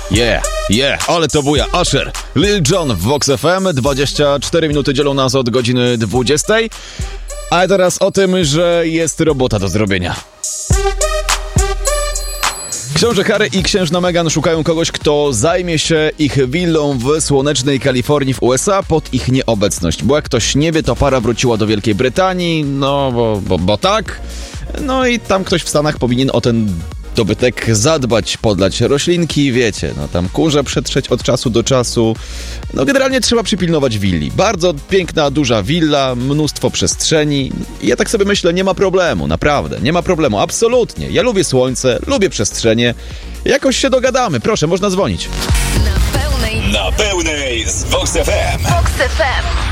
Ale to buja. Usher, Lil Jon w Vox FM. 24 minuty dzielą nas od godziny 20. A teraz o tym, że jest robota do zrobienia. Książę Harry i księżna Meghan szukają kogoś, kto zajmie się ich willą w słonecznej Kalifornii w USA pod ich nieobecność. Bo jak ktoś nie wie, to para wróciła do Wielkiej Brytanii, bo tak. No i tam ktoś w Stanach powinien o ten dobytek zadbać, podlać roślinki, wiecie, tam kurze przetrzeć od czasu do czasu. Generalnie trzeba przypilnować willi. Bardzo piękna, duża willa, mnóstwo przestrzeni. I ja tak sobie myślę, nie ma problemu, naprawdę, nie ma problemu, absolutnie. Ja lubię słońce, lubię przestrzenie. Jakoś się dogadamy, proszę, można dzwonić. Na pełnej z Vox FM. Vox FM.